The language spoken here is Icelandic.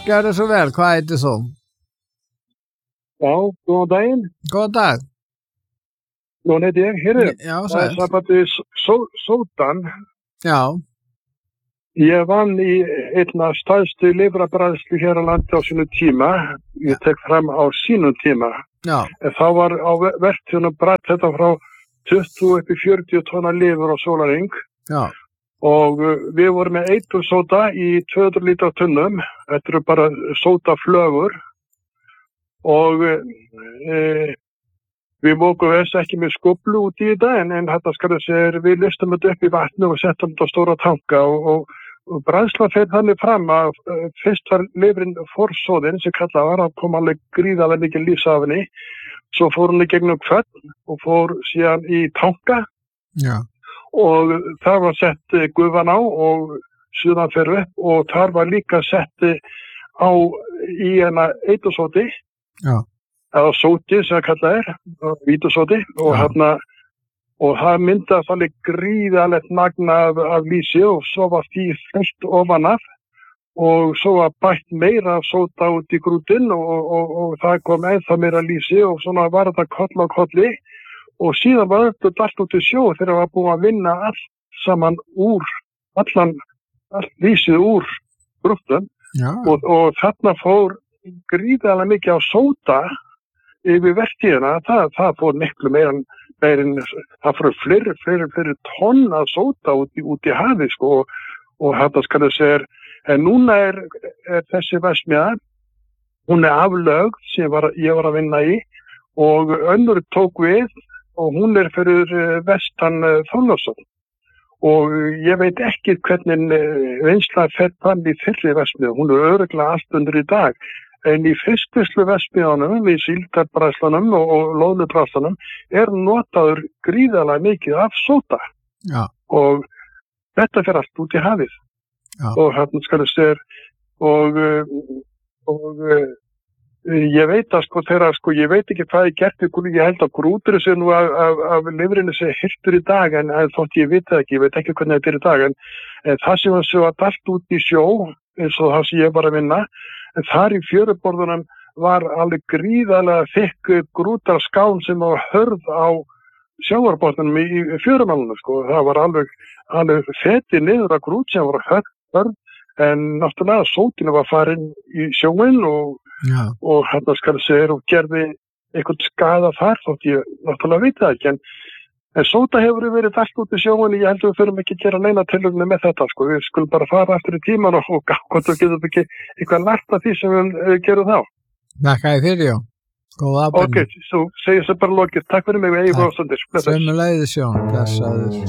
Gjör det så vel, hvað heitir þú? Já, góðan daginn. Góðan dag. Nú heiti ég, heyrðu. Já, það er sambandi sódan. Já. Ég vann í einna stærstu lifrabræðslu hér á landi á sínu tíma. Ég tek fram á sínum tíma. Já. En þá var á verktíðunum brætt þetta frá 20 upp í 40 tonna lifur á sólarring. Já. Og við vorum með eitursóda í 200 lítra tunnum. Þetta eru bara sódaflögur. Og við mókum þess ekki með skóplu út í þetta en þetta skal þess að við listum þetta upp í vatnu og settum þetta á stóra tanka og bræðslan fer þannig fram að fyrst var lifrin forsóðin sem kallað var að koma alveg gríðarlega mikið lífs af henni. Svo fór henni gegnum kvöld og fór síðan í tanka. Já. Og þar var sett gufan á og síðan fer upp og þar var líka sett á í hennar eitursóti. Já. Eða sóti sem það kallað vítusóti og það myndast alveg gríðalegt magna af lýsi og svo var því fullt ofan af og svo var bætt meira sóta út í grútinn og það kom ennþá meira lýsi og svona var þetta koll á kolli og síðan var þetta allt út í sjó þegar það var búið að vinna allt saman úr, allt lýsið úr grúttum og þarna fór gríðarlega mikið á sóta yfir vertíðina, það fór miklu meira það fór fleiri tonn af sóta út í hafi sko, og þetta skal þess en núna er þessi verksmiðja, hún er aflögð sem ég var að vinna í og önnur tók við og hún er fyrir vestan Þorlákshöfn og ég veit ekki hvernig vinnsla fer fram í þeirri verksmiðju, hún er örugglega allt undir í dag. En í fiskvinnslu verksmiðjunum, við síldarbræðslunum og loðnubræðslunum notaður gríðarlega mikið af sóta. Já. Og þetta fer allt út í hafið. Já. Og hann skal þess og ég veit að sko þegar ég veit ekki hvað ég gert ykkur, ég held að grútur sér nú af lifrinu sér hirtur í dag en þótt ég veit það ekki, ég veit ekki hvernig þetta er í dag en það sem var allt út í sjó eins og það sem ég var að vinna en þar í fjöruborðunum var alveg gríðarlega þykk grútar skán sem var hörð á sjávarborðunum í fjörumálunum sko. Það var alveg fetið niður að grút sem var hörð en náttúrulega sótinu var farin í sjóin og hérna skal segja og gerði eitthvað skaða þar þótt ég náttúrulega veit það ekki en sóta hefur verið allt út í sjóin ég held að við förum ekki að gera neina tilögni með þetta sko. Við skulum bara fara aftur í tíman og hvort við getum ekki eitthvað lært af því sem við gerum þá. Þakka þér fyrir, já. Góða ábyrgni. Ok, svo segir þess bara lokið. Takk fyrir mig, Eigi Bróðsson. Sömuleiðis, Jón. Blessaður.